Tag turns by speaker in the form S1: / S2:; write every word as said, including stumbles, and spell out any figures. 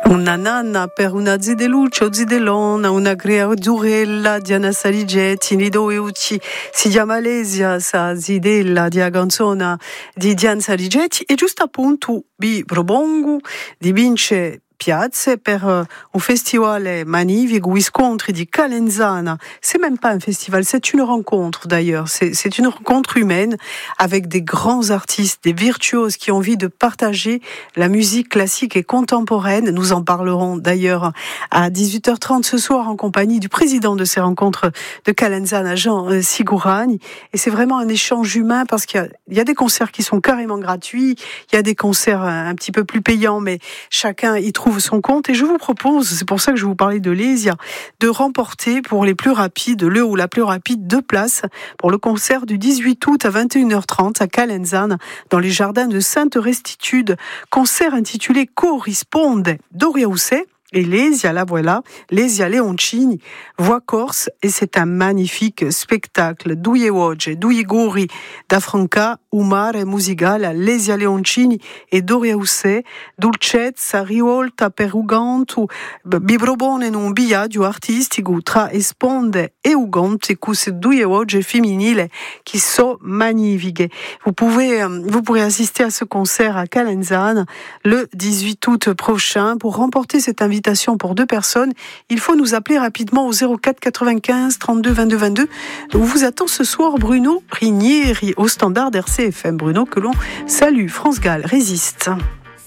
S1: Una nanna per una zideluccio zidelona, una creaturella di Anna Saligetti, Nido e Ucci, si chiama Alesia, sa zidella di canzone di Diana Saligetti, e giusto appunto vi propongo di vincere piazze per un festival magnifique ou scontri di Calenzana. C'est même pas un festival, c'est une rencontre d'ailleurs. C'est, c'est une rencontre humaine avec des grands artistes, des virtuoses qui ont envie de partager la musique classique et contemporaine. Nous en parlerons d'ailleurs à dix-huit heures trente ce soir en compagnie du président de ces rencontres de Calenzana, Jean Sigourani. Et c'est vraiment un échange humain parce qu'il y a, il y a des concerts qui sont carrément gratuits, il y a des concerts un petit peu plus payants, mais chacun y trouve son compte. Et je vous propose, c'est pour ça que je vous parlais de Lesia, de remporter pour les plus rapides, le ou la plus rapide, deux places pour le concert du dix-huit août à vingt et une heures trente à Calenzane, dans les jardins de Sainte-Restitude. Concert intitulé Corrisponde d'Oriausse. Et Lesia, la voilà, Lesia Leoncini, voix corse, et c'est un magnifique spectacle. Due voce, due gori da Franca, umare musicale, Lesia Leoncini e Doriausse, dolcezza, rivolta perugantu, bibrobone un biaggio artistico tra esponde e ugante, queste due voci femminili qui sont magnifiques. Vous pouvez, vous pourrez assister à ce concert à Calenzane le dix-huit août prochain. Pour remporter cette invitation pour deux personnes, il faut nous appeler rapidement au zéro quatre quatre-vingt-quinze trente-deux vingt-deux vingt-deux. On vous attend ce soir Bruno Rinieri au standard d'R C F M. Bruno que l'on salue. France Gall résiste.